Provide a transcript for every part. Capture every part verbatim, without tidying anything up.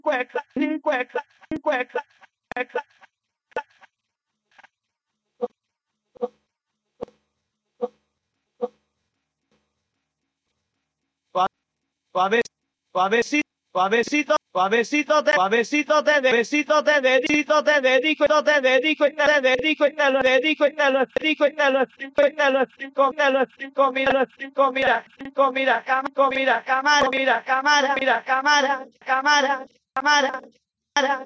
cueca, cueca, cueca, cueca. Suave, suavecito, suavecito, suavecito, te, suavecito, te, besito, te dedico, te dedico, te dedico, y te dedico, y te lo dedico, y te lo dedico, y te lo explico, y te lo explico, te lo explico, mira, lo explico, mira, explico, mira, camco, mira, cámara, mira, cámara, mira, cámara, cámara, cámara, cámara,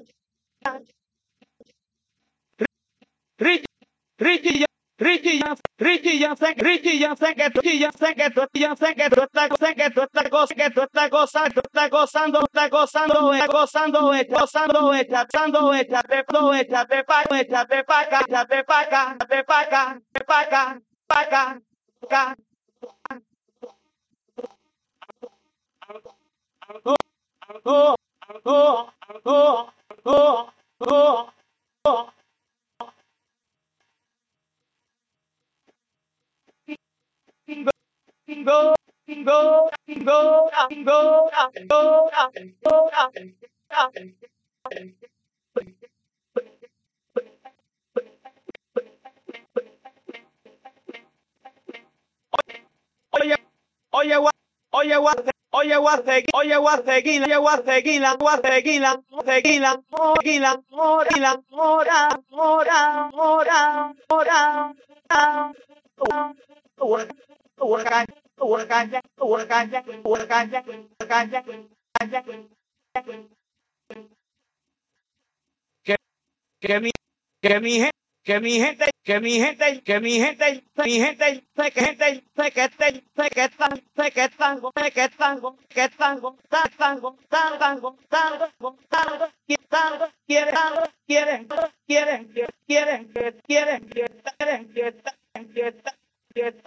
Ricky, Ricky, Ricky, yo, Ricky, yo sé, Ricky, yo sé que tú, yo sé que tú, yo sé que tú estás, sé que tú estás gozando, que tú estás gozando, tú estás gozando, estás gozando, estás gozando, estás gozando, estás gozando, estás de pro, estás de paca, estás de paca, estás de paca, de paca, de paca, paca, paca. Oh, oh, oh, oh, oh, oh. Go, go, go, go, go, go, go. Oye, oye, gua- oye, gua- oye, guaseguila, oye, guaseguila, oye, guaseguila, guaseguila, guaseguila, morila, morila, mora, mora, mora, mora, mora. Huracán, huracán, huracán, huracán, huracán, huracán. Que, que mi, que mi gente, que mi gente, que mi gente, que mi gente, mi gente, sé que gente, sé que te, sé que están, sé que están, sé que están, que están, están, están, están, están, están, quieren, quieren, quieren, quieren, quieren, quieren, quieren, quieren, quieren,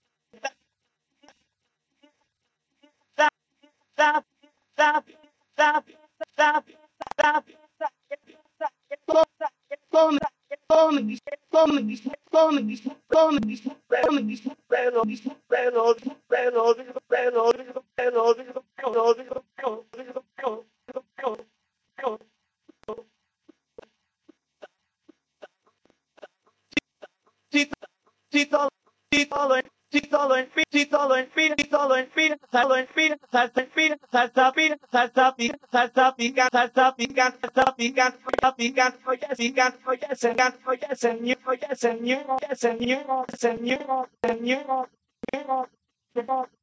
stop, stop, stop, stop, stop, comedy, comedy, comedy, comedy, comedy, pero, pero, pero, pero, si todo, si todo, si todo en pi, si todo en pi, si todo en pi, saldo en pi, salsa en pi, salsa pi, salsa pi, salsa pica, salsa pica, salsa pica, oye pica, oye pica, oye señor, oye señor, oye señor, oye señor, señor, señor, señor, señor.